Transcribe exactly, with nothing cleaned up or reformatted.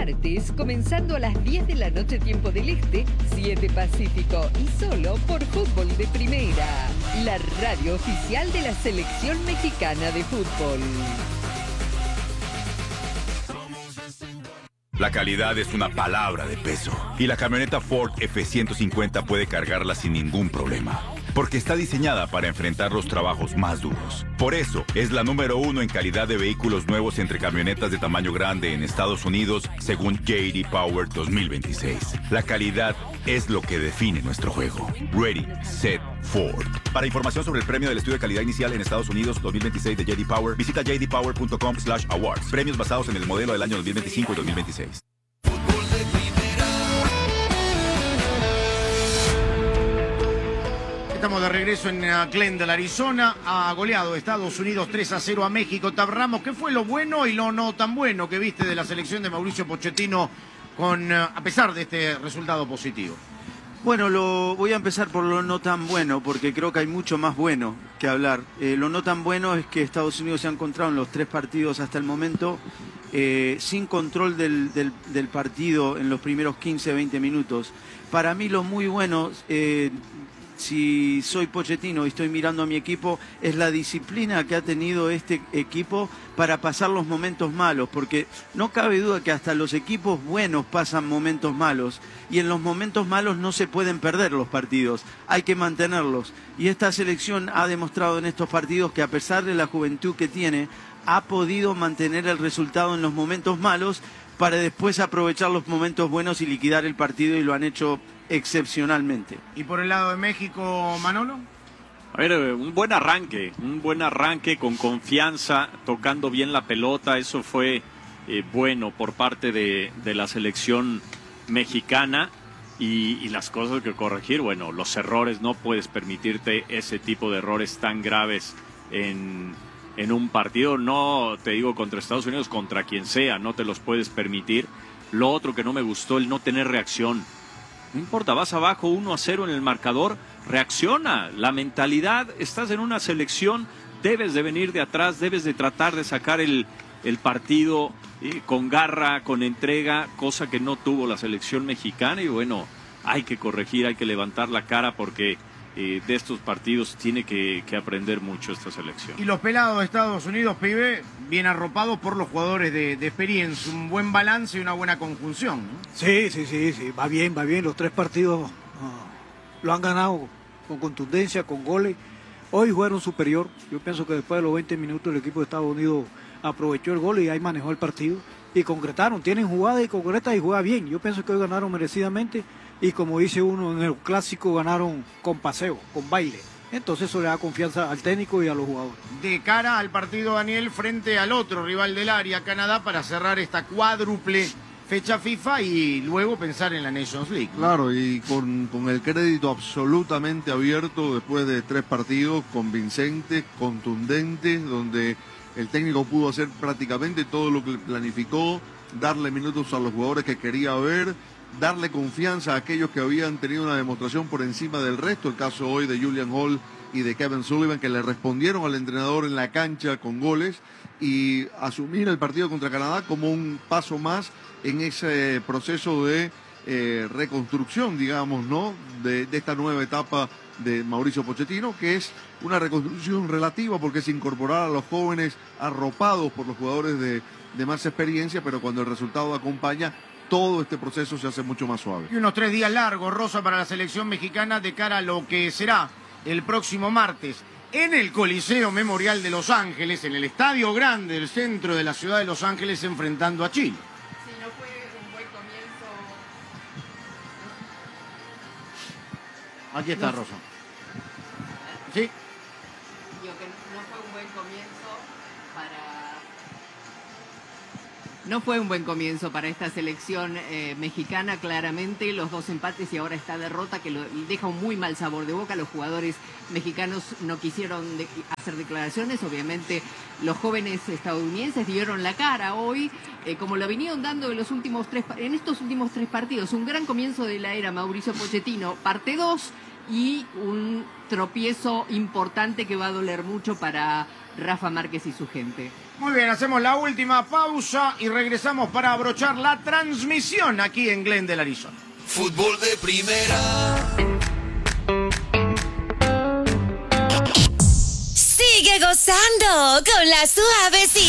martes, comenzando a las diez de la noche tiempo del Este, siete Pacífico y solo por Fútbol de Primera, la radio oficial de la Selección Mexicana de Fútbol. La calidad es una palabra de peso y la camioneta Ford F ciento cincuenta puede cargarla sin ningún problema, porque está diseñada para enfrentar los trabajos más duros. Por eso, es la número uno en calidad de vehículos nuevos entre camionetas de tamaño grande en Estados Unidos, según J D Power dos mil veintiséis. La calidad es lo que define nuestro juego. Ready, Set, Ford. Para información sobre el premio del estudio de calidad inicial en Estados Unidos dos mil veintiséis de J D Power, visita j d power punto com slash awards. Premios basados en el modelo del año dos mil veinticinco y dos mil veintiséis. Estamos de regreso en Glendale, Arizona. Ha goleado Estados Unidos tres a cero a México. Tab Ramos, ¿qué fue lo bueno y lo no tan bueno que viste de la selección de Mauricio Pochettino con, a pesar de este resultado positivo? Bueno, lo, voy a empezar por lo no tan bueno, porque creo que hay mucho más bueno que hablar. Eh, lo no tan bueno es que Estados Unidos se ha encontrado en los tres partidos hasta el momento eh, sin control del, del, del partido en los primeros quince a veinte minutos. Para mí lo muy bueno, eh, si soy Pochettino y estoy mirando a mi equipo, es la disciplina que ha tenido este equipo para pasar los momentos malos, porque no cabe duda que hasta los equipos buenos pasan momentos malos, y en los momentos malos no se pueden perder los partidos, hay que mantenerlos, y esta selección ha demostrado en estos partidos que a pesar de la juventud que tiene, ha podido mantener el resultado en los momentos malos para después aprovechar los momentos buenos y liquidar el partido, y lo han hecho excepcionalmente. ¿Y por el lado de México, Manolo? A ver, un buen arranque, un buen arranque con confianza, tocando bien la pelota, eso fue eh, bueno por parte de, de la selección mexicana, y, y las cosas que corregir, bueno, los errores, no puedes permitirte ese tipo de errores tan graves en, en un partido, no te digo contra Estados Unidos, contra quien sea, no te los puedes permitir. Lo otro que no me gustó, el no tener reacción. No importa, vas abajo uno a cero en el marcador, reacciona. La mentalidad, estás en una selección, debes de venir de atrás, debes de tratar de sacar el, el partido eh, con garra, con entrega, cosa que no tuvo la selección mexicana. Y bueno, hay que corregir, hay que levantar la cara, porque eh, de estos partidos tiene que, que aprender mucho esta selección. Y los pelados de Estados Unidos, pibe, bien arropados por los jugadores de, de experiencia, un buen balance y una buena conjunción, ¿no? Sí, sí, sí, sí, va bien, va bien. Los tres partidos uh, lo han ganado con contundencia, con goles. Hoy jugaron superior. Yo pienso que después de los veinte minutos el equipo de Estados Unidos aprovechó el gol y ahí manejó el partido. Y concretaron, tienen jugadas y concretas y juega bien. Yo pienso que hoy ganaron merecidamente. Y como dice uno en el clásico, ganaron con paseo, con baile. Entonces eso le da confianza al técnico y a los jugadores. De cara al partido, Daniel, frente al otro rival del área, Canadá, para cerrar esta cuádruple fecha FIFA y luego pensar en la Nations League, ¿no? Claro, y con, con el crédito absolutamente abierto después de tres partidos convincentes, contundentes, donde el técnico pudo hacer prácticamente todo lo que planificó, darle minutos a los jugadores que quería ver, darle confianza a aquellos que habían tenido una demostración por encima del resto, el caso hoy de Julian Hall y de Kevin Sullivan, que le respondieron al entrenador en la cancha con goles, y asumir el partido contra Canadá como un paso más en ese proceso de eh, reconstrucción, digamos, ¿no?, de, de esta nueva etapa de Mauricio Pochettino, que es una reconstrucción relativa porque es incorporar a los jóvenes arropados por los jugadores de, de más experiencia, pero cuando el resultado acompaña, todo este proceso se hace mucho más suave. Y unos tres días largos, Rosa, para la selección mexicana de cara a lo que será el próximo martes en el Coliseo Memorial de Los Ángeles, en el Estadio Grande del centro de la ciudad de Los Ángeles, enfrentando a Chile. Sí, no fue un buen comienzo. Aquí está, Rosa. Sí. Digo que no fue un buen comienzo para... No fue un buen comienzo para esta selección eh, mexicana, claramente. Los dos empates y ahora esta derrota que lo, deja un muy mal sabor de boca. Los jugadores mexicanos no quisieron de, hacer declaraciones. Obviamente los jóvenes estadounidenses dieron la cara hoy, eh, como lo vinieron dando en, los últimos tres, en estos últimos tres partidos. Un gran comienzo de la era Mauricio Pochettino, parte dos, y un tropiezo importante que va a doler mucho para Rafa Márquez y su gente. Muy bien, hacemos la última pausa y regresamos para abrochar la transmisión aquí en Glendale, Arizona. Fútbol de primera. Sigue gozando con la suavecita.